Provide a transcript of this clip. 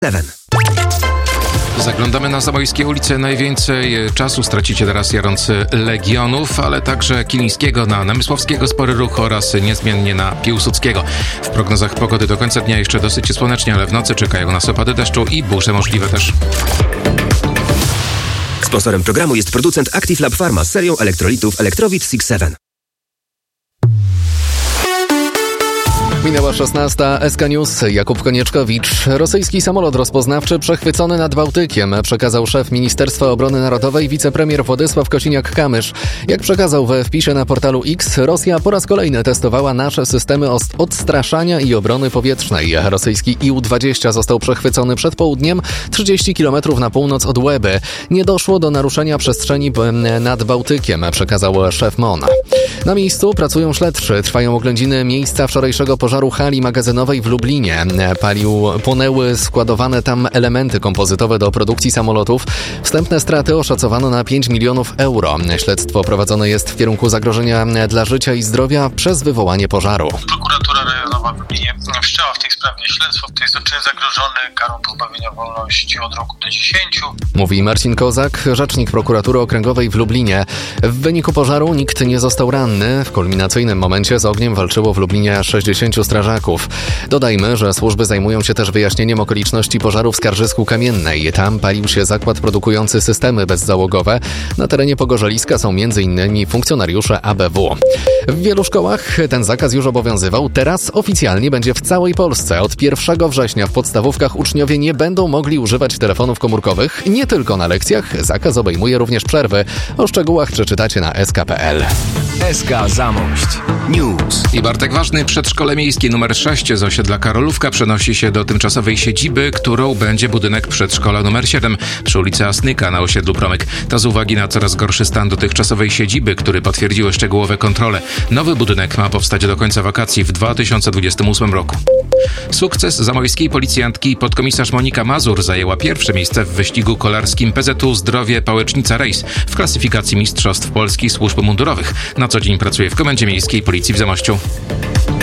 7. Zaglądamy na zamojskie ulice. Najwięcej czasu stracicie teraz jadący Legionów, ale także Kilińskiego na Namysłowskiego spory ruch oraz niezmiennie na Piłsudskiego. W prognozach pogody do końca dnia jeszcze dosyć słonecznie, ale w nocy czekają nas opady deszczu i burze możliwe też. Sponsorem programu jest producent Active Lab Pharma z serią elektrolitów Electrowit 6-7. Minęła 16. SK News. Jakub Konieczkowicz. Rosyjski samolot rozpoznawczy przechwycony nad Bałtykiem, przekazał szef Ministerstwa Obrony Narodowej wicepremier Władysław Kosiniak-Kamysz. Jak przekazał we wpisie na portalu X, Rosja po raz kolejny testowała nasze systemy odstraszania i obrony powietrznej. Rosyjski IU-20 został przechwycony przed południem 30 km na północ od Łeby. Nie doszło do naruszenia przestrzeni nad Bałtykiem, przekazał szef MON. Na miejscu pracują śledczy. Trwają oględziny miejsca wczorajszego pożaru hali magazynowej w Lublinie. Płonęły składowane tam elementy kompozytowe do produkcji samolotów. Wstępne straty oszacowano na 5 milionów euro. Śledztwo prowadzone jest w kierunku zagrożenia dla życia i zdrowia przez wywołanie pożaru. Prokuratura rejonowa w Lublinie wszczęła w tej sprawie śledztwo. To jest czyn zagrożony karą pozbawienia wolności od roku do 10. Mówi Marcin Kozak, rzecznik prokuratury okręgowej w Lublinie. W wyniku pożaru nikt nie został ranny. W kulminacyjnym momencie z ogniem walczyło w Lublinie 60 strażaków. Dodajmy, że służby zajmują się też wyjaśnieniem okoliczności pożaru w Skarżysku Kamiennej. Tam palił się zakład produkujący systemy bezzałogowe. Na terenie Pogorzeliska są m.in. funkcjonariusze ABW. W wielu szkołach ten zakaz już obowiązywał. Teraz oficjalnie będzie w całej Polsce. Od 1 września w podstawówkach uczniowie nie będą mogli używać telefonów komórkowych. Nie tylko na lekcjach. Zakaz obejmuje również przerwy. O szczegółach przeczytacie na sk.pl. SK Zamość News. I Bartek Ważny. Przedszkole miejskie nr 6 z osiedla Karolówka przenosi się do tymczasowej siedziby, którą będzie budynek przedszkola nr 7 przy ulicy Asnyka na osiedlu Promyk. To z uwagi na coraz gorszy stan dotychczasowej siedziby, który potwierdziły szczegółowe kontrole. Nowy budynek ma powstać do końca wakacji w 2028 roku. Sukces zamojskiej policjantki podkomisarz Monika Mazur zajęła pierwsze miejsce w wyścigu kolarskim PZU Zdrowie Pałecznica Race w klasyfikacji Mistrzostw Polski Służb Mundurowych. Na co dzień pracuje w Komendzie Miejskiej Policji w Zamościu.